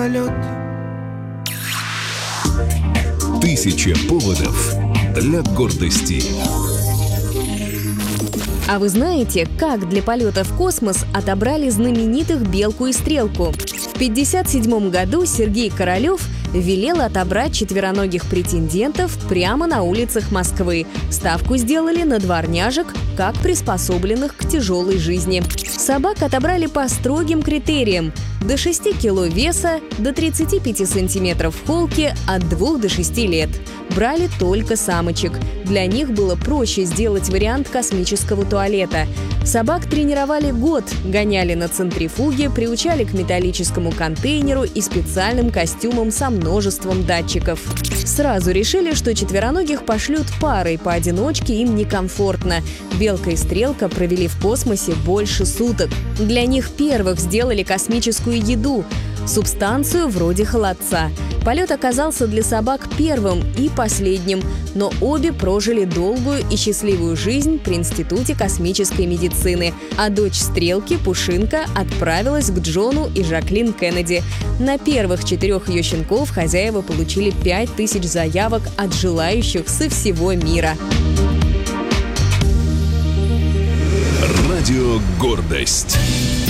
Тысяча поводов для гордости. А вы знаете, как для полета в космос отобрали знаменитых Белку и Стрелку? В 1957 году Сергей Королёв велел отобрать четвероногих претендентов прямо на улицах Москвы. Ставку сделали на дворняжек, как приспособленных к тяжелой жизни. Собак отобрали по строгим критериям: до 6 кило веса, до 35 сантиметров холки, от 2 до 6 лет. Брали только самочек. Для них было проще сделать вариант космического туалета. Собак тренировали год, гоняли на центрифуге, приучали к металлическому контейнеру и специальным костюмам со множеством датчиков. Сразу решили, что четвероногих пошлют парой, поодиночке им некомфортно. Белка и Стрелка провели в космосе больше суток. Для них первых сделали космическую еду – субстанцию вроде холодца. Полет оказался для собак первым и последним, но обе прожили долгую и счастливую жизнь при Институте космической медицины, а дочь Стрелки, Пушинка, отправилась к Джону и Жаклин Кеннеди. На первых 4 ее щенков хозяева получили 5000 заявок от желающих со всего мира. Радио «Гордость».